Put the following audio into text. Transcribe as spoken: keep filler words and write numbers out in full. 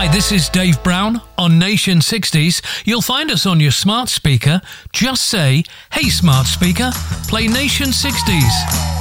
Hi, this is Dave Brown on Nation sixties. You'll find us on your smart speaker. Just say, "Hey smart speaker, play Nation sixties."